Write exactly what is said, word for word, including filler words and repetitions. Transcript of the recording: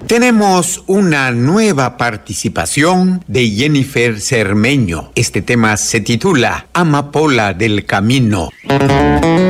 Tenemos una nueva participación de Jennifer Cermeño. Este tema se titula Amapola del Camino.